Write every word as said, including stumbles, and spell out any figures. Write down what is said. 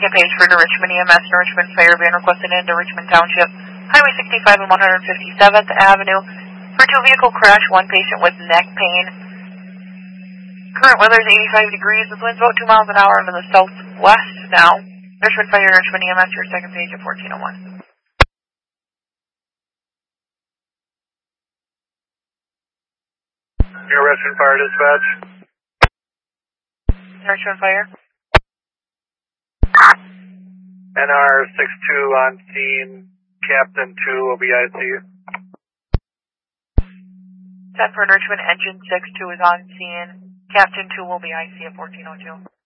Second page for the Richmond E M S and Richmond Fire Van requested into Richmond Township, Highway sixty-five and one hundred fifty-seventh Avenue for two vehicle crash, one patient with neck pain. Current weather is eighty-five degrees with winds about two miles an hour into the southwest now. Richmond Fire, Richmond E M S, your second page at fourteen oh one. Your Richmond Fire Dispatch. Richmond Fire. N R six two on scene, Captain two will be I C. Sanford Richmond Engine six two is on scene. Captain two will be I C at fourteen oh two.